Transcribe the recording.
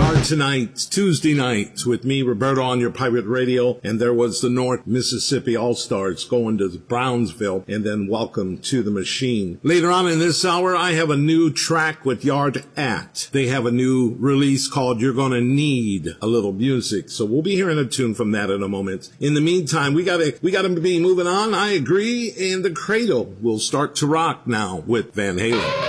are tonight, Tuesday night, with me, Roberto, on your pirate radio. And there was the North Mississippi All-Stars going to Brownsville, and then Welcome to the Machine. Later on in this hour, I have a new track with Yard Act. They have a new release called You're Gonna Need a Little Music. So we'll be hearing a tune from that in a moment. In the meantime, we gotta be moving on. I agree. And the Cradle will start to rock now with Van Halen.